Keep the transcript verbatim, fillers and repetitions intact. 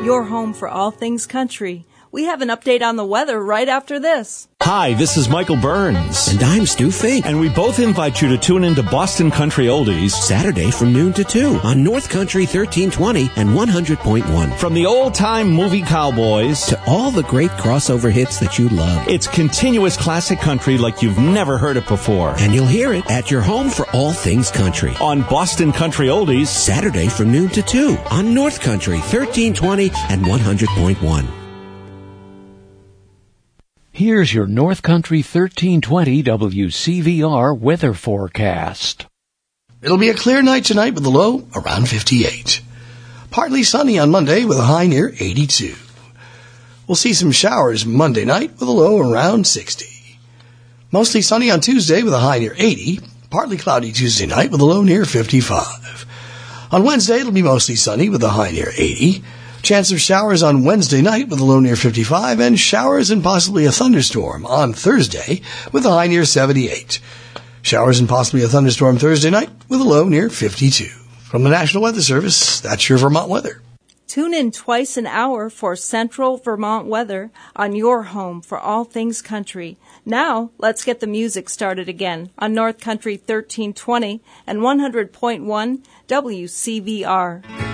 Your home for all things country. We have an update on the weather right after this. Hi, this is Michael Burns. And I'm Stu Fink. And we both invite you to tune into Boston Country Oldies Saturday from noon to two on North Country thirteen twenty and one hundred point one. From the old-time movie cowboys to all the great crossover hits that you love. It's continuous classic country like you've never heard it before. And you'll hear it at your home for all things country. On Boston Country Oldies Saturday from noon to two on North Country thirteen twenty and one hundred point one. Here's your North Country thirteen twenty W C V R weather forecast. It'll be a clear night tonight with a low around fifty-eight. Partly sunny on Monday with a high near eighty-two. We'll see some showers Monday night with a low around sixty. Mostly sunny on Tuesday with a high near eighty. Partly cloudy Tuesday night with a low near fifty-five. On Wednesday, it'll be mostly sunny with a high near eighty. Chance of showers on Wednesday night with a low near fifty-five, and showers and possibly a thunderstorm on Thursday with a high near seventy-eight. Showers and possibly a thunderstorm Thursday night with a low near fifty-two. From the National Weather Service, that's your Vermont weather. Tune in twice an hour for Central Vermont weather on your home for all things country. Now, let's get the music started again on North Country thirteen twenty and one hundred point one W C V R.